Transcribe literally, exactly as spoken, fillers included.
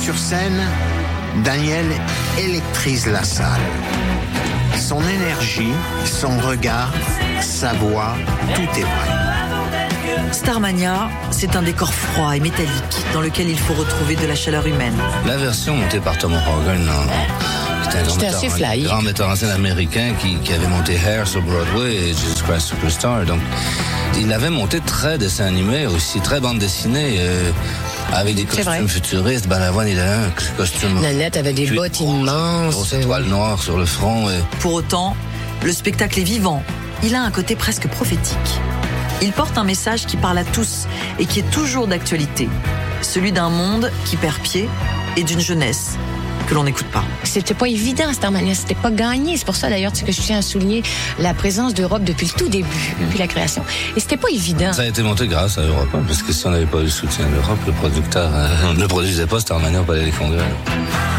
sur scène, Daniel électrise la salle. Son énergie, son regard, sa voix, tout est vrai. Starmania, c'est un décor froid et métallique dans lequel il faut retrouver de la chaleur humaine. La version montée par Tom Hogan, non, c'était un grand, C'était metteur, assez fly. un grand metteur en scène américain qui, qui avait monté Hair sur Broadway et Jesus Christ Superstar. Donc, il avait monté très dessin animé aussi, très bande dessinée, euh, avec des costumes futuristes. Balavoine, il avait un costume. Nanette avait des bottes immenses. Grosse étoile noire sur le front. Et... Pour autant, le spectacle est vivant. Il a un côté presque prophétique. Il porte un message qui parle à tous et qui est toujours d'actualité. Celui d'un monde qui perd pied et d'une jeunesse que l'on n'écoute pas. C'était pas évident, Starmania, c'était pas gagné. C'est pour ça d'ailleurs que je tiens à souligner la présence d'Europe depuis le tout début, depuis la création. Et c'était pas évident. Ça a été monté grâce à Europe, hein, parce que si on n'avait pas eu le soutien d'Europe, le producteur euh, ne produisait pas Starmania au Palais des Congrès.